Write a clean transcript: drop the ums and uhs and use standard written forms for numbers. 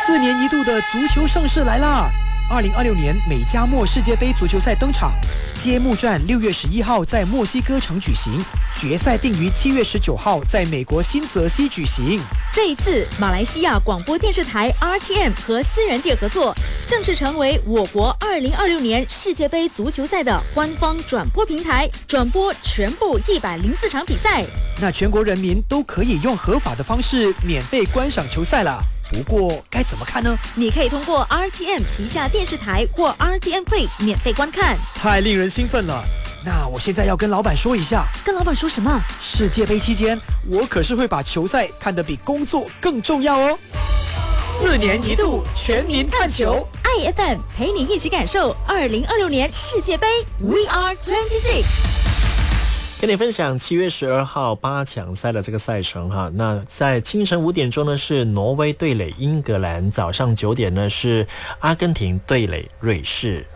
4年一度的足球盛事来啦！2026年美加墨世界杯足球赛登场，揭幕战6月11号在墨西哥城举行，决赛定于7月19号在美国新泽西举行。 这一次，马来西亚广播电视台 RTM 和思源界合作，正式成为我国2026年世界杯足球赛的官方转播平台，转播全部104场比赛。 那全国人民都可以用合法的方式免费观赏球赛了。不过该怎么看呢？ 你可以通过 RTM 旗下电视台或 RTM Play 免费观看。 太令人兴奋了！那我现在要跟老板说一下。 跟老板说什么？ 世界杯期间，我可是会把球赛看得比工作更重要哦。4年一度全民看球 ，IFM 陪你一起感受2026年世界杯 We Are 26。 跟你分享7月12号8强赛的这个赛程哈。那在清晨5点钟呢是挪威对垒英格兰，早上9点呢是阿根廷对垒瑞士。